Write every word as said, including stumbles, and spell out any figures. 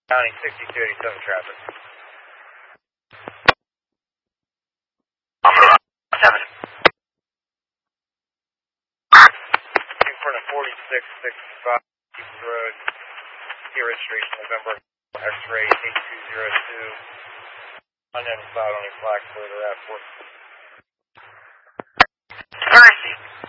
County sixty-two eighty-seven traffic. seven. In front of forty-six sixty-five Road, Key registration November, X-ray eight two zero two. Unidentified, only flag for the airport. Mercy.